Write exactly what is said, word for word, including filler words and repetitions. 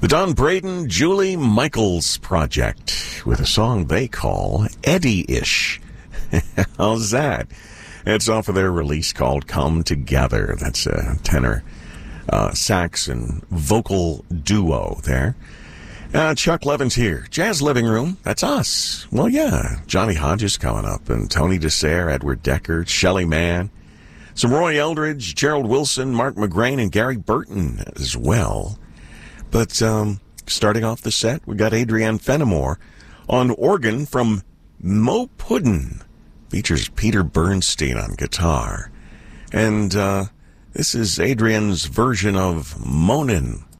The Don Braden, Julie Michaels Project with a song they call Eddie-ish. How's that? It's off of their release called Come Together. That's a tenor uh, sax and vocal duo there. Uh, Chuck Levin's here. Jazz Living Room, that's us. Well, yeah, Johnny Hodges coming up, and Tony DeSere, Edward Decker, Shelley Mann, some Roy Eldridge, Gerald Wilson, Mark McGrain, and Gary Burton as well. But um, starting off the set, we got Adrienne Fenimore on organ from Mo Puddin'. Features Peter Bernstein on guitar. And uh, this is Adrienne's version of Moanin'.